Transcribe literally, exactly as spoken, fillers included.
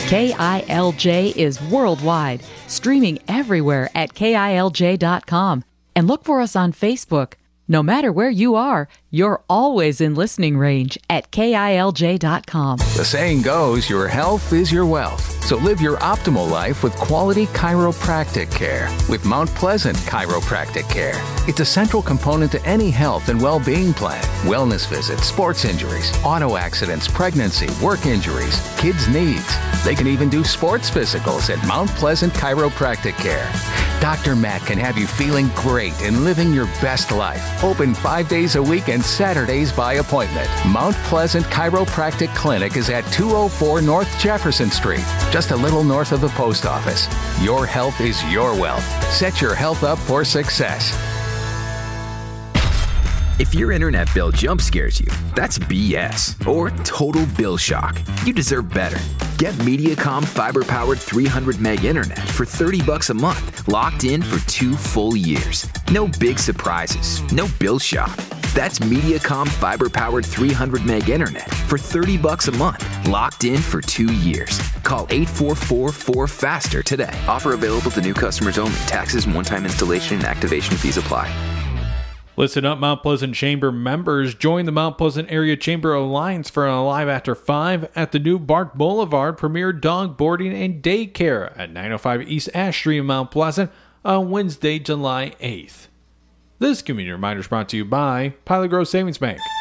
K I L J is worldwide, streaming everywhere at K I L J dot com. And look for us on Facebook. No matter where you are, you're always in listening range at K I L J dot com. The saying goes, your health is your wealth. So live your optimal life with quality chiropractic care with Mount Pleasant Chiropractic Care. It's a central component to any health and well-being plan. Wellness visits, sports injuries, auto accidents, pregnancy, work injuries, kids' needs. They can even do sports physicals at Mount Pleasant Chiropractic Care. Doctor Matt can have you feeling great and living your best life. Open five days a week and Saturdays by appointment. Mount Pleasant Chiropractic Clinic is at two oh four North Jefferson Street, just a little north of the post office. Your health is your wealth. Set your health up for success. If your internet bill jump scares you, that's B S or total bill shock. You deserve better. Get Mediacom fiber-powered three hundred meg internet for thirty bucks a month, locked in for two full years. No big surprises, no bill shock. That's Mediacom fiber-powered three hundred meg internet for thirty bucks a month, locked in for two years. Call eight four four four FASTER today. Offer available to new customers only. Taxes and one-time installation and activation fees apply. Listen up, Mount Pleasant Chamber members. Join the Mount Pleasant Area Chamber Alliance for an Alive After five at the new Bark Boulevard Premier Dog Boarding and Daycare at nine oh five East Ash Street in Mount Pleasant on Wednesday, July eighth. This community reminder is brought to you by Pilot Grove Savings Bank.